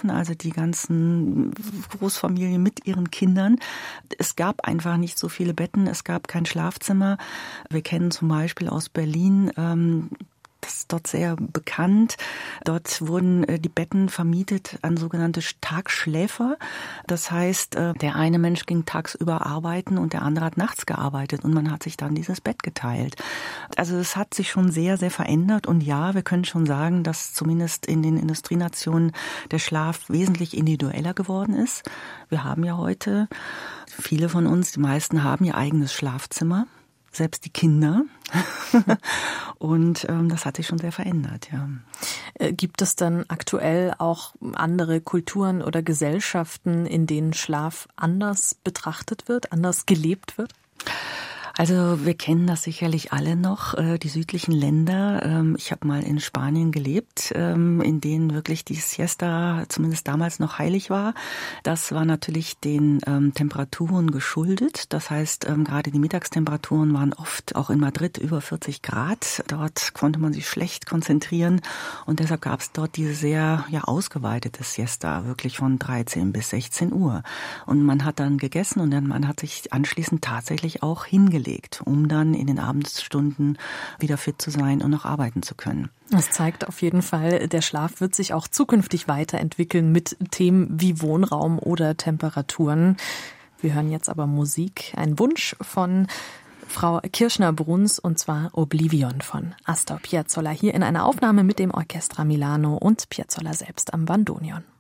gesprochen, also die ganzen Großfamilien mit ihren Kindern. Es gab einfach nicht so viele Betten, es gab kein Schlafzimmer. Wir kennen zum Beispiel aus Berlin, das ist dort sehr bekannt. Dort wurden die Betten vermietet an sogenannte Tagschläfer. Das heißt, der eine Mensch ging tagsüber arbeiten und der andere hat nachts gearbeitet und man hat sich dann dieses Bett geteilt. Also es hat sich schon sehr, sehr verändert und ja, wir können schon sagen, dass zumindest in den Industrienationen der Schlaf wesentlich individueller geworden ist. Wir haben ja heute, viele von uns, die meisten haben ihr eigenes Schlafzimmer. Selbst die Kinder. Und das hat sich schon sehr verändert, ja. Gibt es dann aktuell auch andere Kulturen oder Gesellschaften, in denen Schlaf anders betrachtet wird, anders gelebt wird? Also wir kennen das sicherlich alle noch, die südlichen Länder. Ich habe mal in Spanien gelebt, in denen wirklich die Siesta zumindest damals noch heilig war. Das war natürlich den Temperaturen geschuldet. Das heißt, gerade die Mittagstemperaturen waren oft auch in Madrid über 40 Grad. Dort konnte man sich schlecht konzentrieren und deshalb gab es dort diese sehr ausgeweitete Siesta, wirklich von 13 bis 16 Uhr. Und man hat dann gegessen und dann man hat sich anschließend tatsächlich auch hingelegt, um dann in den Abendstunden wieder fit zu sein und noch arbeiten zu können. Das zeigt auf jeden Fall, der Schlaf wird sich auch zukünftig weiterentwickeln mit Themen wie Wohnraum oder Temperaturen. Wir hören jetzt aber Musik, ein Wunsch von Frau Kirschner-Bruns, und zwar Oblivion von Astor Piazzolla, hier in einer Aufnahme mit dem Orchestra Milano und Piazzolla selbst am Bandoneon.